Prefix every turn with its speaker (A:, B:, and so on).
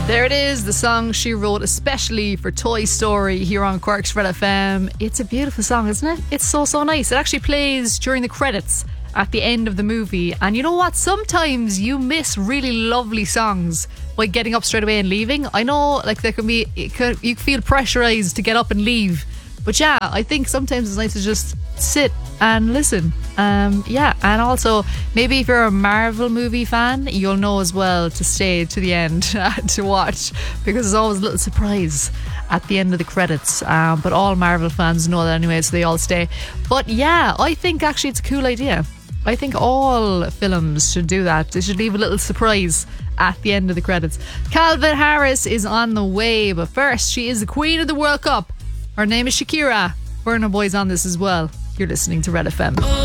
A: There it is, the song she wrote especially for Toy Story here on Cork's Red FM. It's a beautiful song, isn't it? It's so nice. It actually plays during the credits at the end of the movie. And you know what? Sometimes you miss really lovely songs by getting up straight away and leaving. I know, like, there can be, you feel pressurized to get up and leave. But yeah, I think sometimes it's nice to just sit and listen. And also maybe if you're a Marvel movie fan, you'll know as well to stay to the end to watch, because there's always a little surprise at the end of the credits. But all Marvel fans know that anyway, so they all stay. But yeah, I think actually it's a cool idea. I think all films should do that. They should leave a little surprise at the end of the credits. Calvin Harris is on the way, but first, she is the queen of the World Cup. Her name is Shakira. Burna Boy's on this as well. You're listening to Red FM.